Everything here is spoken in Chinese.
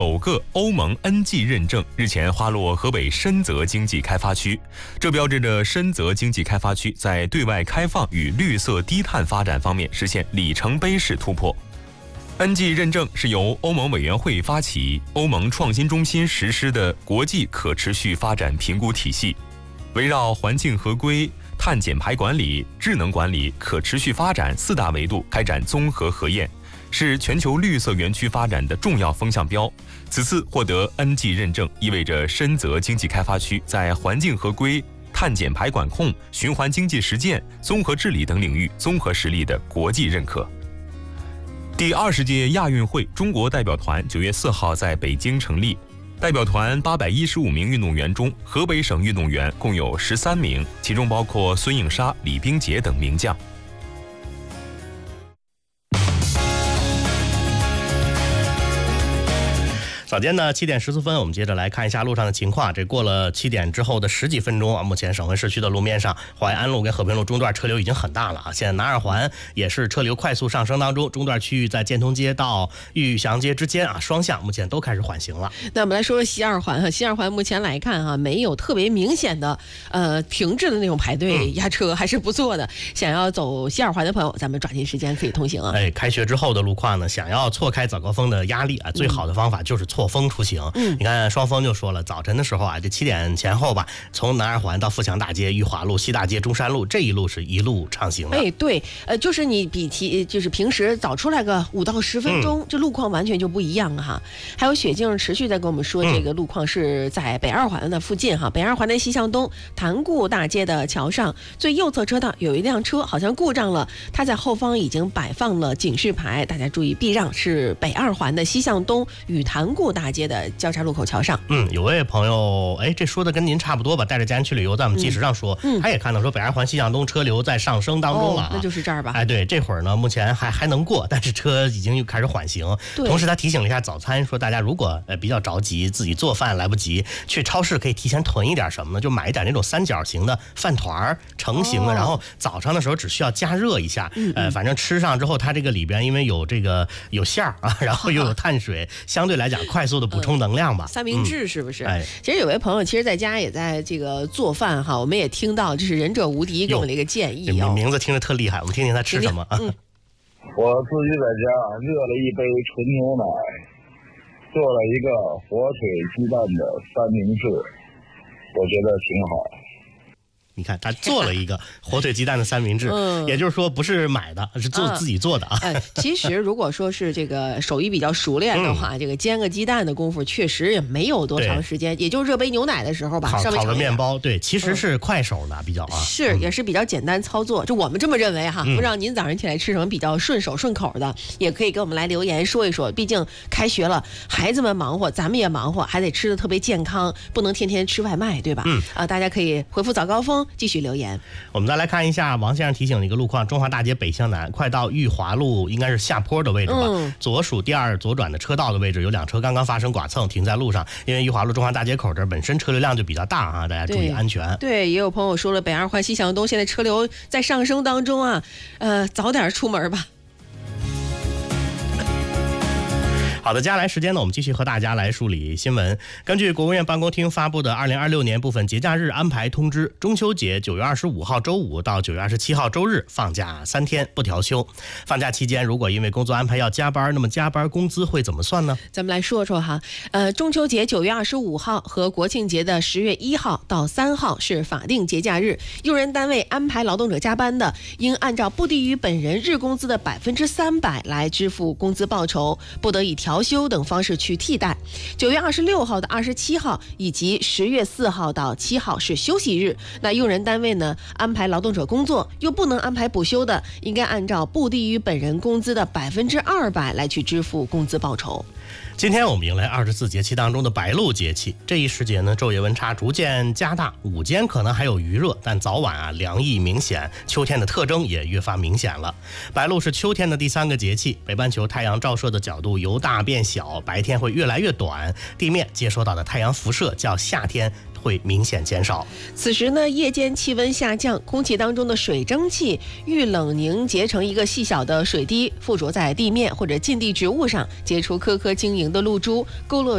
首个欧盟 NG 认证日前花落河北深泽经济开发区，这标志着深泽经济开发区在对外开放与绿色低碳发展方面实现里程碑式突破。NG 认证是由欧盟委员会发起、欧盟创新中心实施的国际可持续发展评估体系，围绕环境合规、碳减排管理、智能管理、可持续发展4大维度开展综合核验，是全球绿色园区发展的重要风向标。此次获得 NG 认证，意味着深泽经济开发区在环境合规、碳减排管控、循环经济实践、综合治理等领域综合实力的国际认可。第20届亚运会中国代表团9月4号在北京成立。代表团815名运动员中，河北省运动员共有13名，其中包括孙颖莎、李冰洁等名将。 早间呢7点14分，我们接着来看一下路上的情况。这过了7点之后的10几分钟啊，目前省会市区的路面上，淮安路跟和平路中段车流已经很大了啊。现在南二环也是车流快速上升当中，中段区域在建通街到玉祥街之间啊，双向目前都开始缓行了。 那我们来说说西二环哈，西二环目前来看哈，没有特别明显的停滞的那种排队压车，还是不错的。想要走西二环的朋友，咱们抓紧时间可以通行啊。 开学之后的路况呢，想要错开早高峰的压力啊，最好的方法就是错峰出行。你看双峰就说了，早晨的时候啊，这7点前后吧，从南二环到富强大街、裕华路、西大街、中山路这一路是一路畅行的。 对，就是你就是平时早出来个5到10分钟，这路况完全就不一样哈。还有雪静持续在跟我们说，这个路况是在北二环的附近哈，北二环的西向东潭固大街的桥上最右侧车道有一辆车好像故障了，它在后方已经摆放了警示牌，大家注意避让，是北二环的西向东与潭固大街的交叉路口桥上。 有位朋友，这说的跟您差不多吧，带着家人去旅游，在我们纪实上说，他也看到说北二环西向东车流在上升当中了那就是这儿吧。 对，这会儿呢，目前还能过，但是车已经又开始缓行。同时他提醒了一下早餐，说大家如果比较着急，自己做饭来不及，去超市可以提前囤一点什么呢？就买一点那种3角形的饭团成型的，然后早上的时候只需要加热一下，反正吃上之后，它这个里边因为有馅儿啊，然后又有碳水，相对来讲快速的补充能量吧。 三明治是不是？其实有位朋友其实在家也在这个做饭哈，我们也听到这是忍者无敌给我们的一个建议名字听着特厉害，我们听听他吃什么啊？ 我自己在家热了一杯纯牛奶，做了一个火腿鸡蛋的三明治，我觉得挺好。 你看他做了一个火腿鸡蛋的三明治，也就是说不是买的，是自己做的啊。 其实如果说是这个手艺比较熟练的话，这个煎个鸡蛋的功夫确实也没有多长时间，也就热杯牛奶的时候吧，稍微烤个面包，对，其实是快手的比较啊， 也是比较简单操作，就我们这么认为哈。不知道您早上起来吃什么比较顺手顺口的，也可以给我们来留言说一说。毕竟开学了，孩子们忙活，咱们也忙活，还得吃的特别健康，不能天天吃外卖，对吧？大家可以回复早高峰继续留言。 我们再来看一下王先生提醒的一个路况，中华大街北向南快到裕华路应该是下坡的位置吧，左数第2左转的车道的位置有2车刚刚发生剐蹭停在路上，因为裕华路中华大街口这本身车流量就比较大啊，大家注意安全。 对，也有朋友说了，北二环西向东现在车流在上升当中啊，早点出门吧。 好的，接下来时间呢，我们继续和大家来梳理新闻。根据国务院办公厅发布的2026年部分节假日安排通知，中秋节9月25号周五到9月27号周日放假3天不调休。放假期间如果因为工作安排要加班，那么加班工资会怎么算呢？ 咱们来说说哈，中秋节9月25号和国庆节的10月1号到3号是法定节假日，用人单位安排劳动者加班的，应按照不低于本人日工资的300%来支付工资报酬，不得以调休等方式去替代。9月26号到27号以及10月4号到7号是休息日，那用人单位呢安排劳动者工作又不能安排补休的，应该按照不低于本人工资的200%来去支付工资报酬。 今天我们迎来24节气当中的白露节气，这一时节呢，昼夜温差逐渐加大，午间可能还有余热，但早晚凉意明显，秋天的特征也越发明显了。白露是秋天的第3个节气，北半球太阳照射的角度由大变小，白天会越来越短，地面接收到的太阳辐射较夏天会明显减少。 此时呢，夜间气温下降，空气当中的水蒸气遇冷凝结成一个细小的水滴，附着在地面或者近地植物上，结出颗颗晶莹的露珠，勾勒